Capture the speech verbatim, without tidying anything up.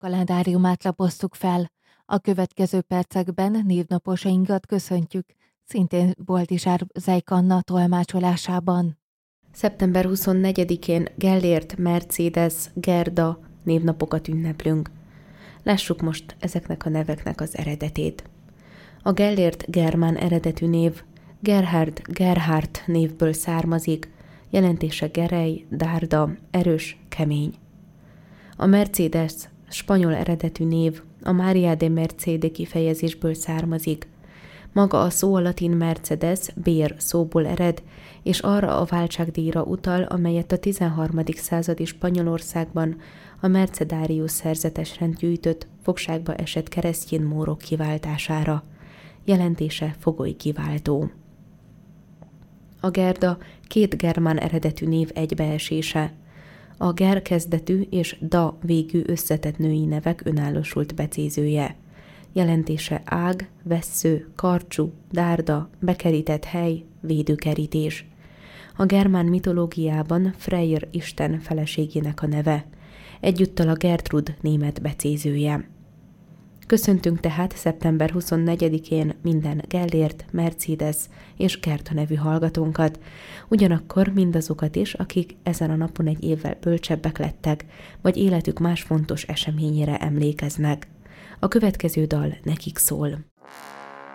kalendáriumát lapoztuk fel. A következő percekben névnaposainkat köszöntjük, szintén Boldizsár Zejk Anna tolmácsolásában. szeptember huszonnegyedikén Gellért, Mercedes, Gerda névnapokat ünneplünk. Lássuk most ezeknek a neveknek az eredetét. A Gellért germán eredetű név Gerhard, Gerhard névből származik, jelentése gerej, dárda, erős, kemény. A Mercedes spanyol eredetű név a Maria de Mercede kifejezésből származik. Maga a szó a latin Mercedes, bér szóból ered, és arra a váltságdíjra utal, amelyet a tizenharmadik századi Spanyolországban a Mercedárius szerzetesrend gyűjtött fogságba esett keresztjén mórok kiváltására. Jelentése fogoly kiváltó. A Gerda két germán eredetű név egybeesése. A ger kezdetű és da végű összetett női nevek önállósult becézője. Jelentése ág, vessző, karcsú, dárda, bekerített hely, védőkerítés. A germán mitológiában Freyr isten feleségének a neve. Egyúttal a Gertrud német becézője. Köszöntünk tehát szeptember huszonnegyedikén minden Gellért, Mercedes és Gerda nevű hallgatónkat, ugyanakkor mindazokat is, akik ezen a napon egy évvel bölcsebbek lettek, vagy életük más fontos eseményére emlékeznek. A következő dal nekik szól.